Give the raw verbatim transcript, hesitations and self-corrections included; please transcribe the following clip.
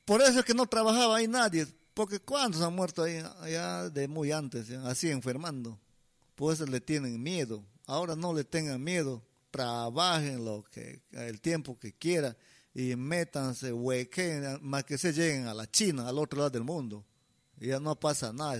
por eso es que no trabajaba ahí nadie, porque ¿cuántos han muerto ahí allá de muy antes, ya, así enfermando? Por eso le tienen miedo. Ahora no le tengan miedo, trabajen lo que el tiempo que quieran y métanse, huequen, más que se lleguen a la China, al otro lado del mundo. Y ya no pasa nada.